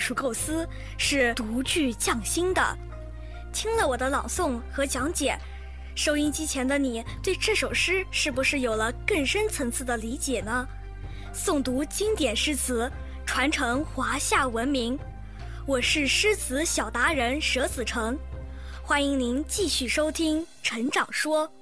术构思是独具匠心的。听了我的朗诵和讲解，收音机前的你对这首诗是不是有了更深层次的理解呢？诵读经典诗词，传承华夏文明。我是诗词小达人佘子成，欢迎您继续收听《成长说》。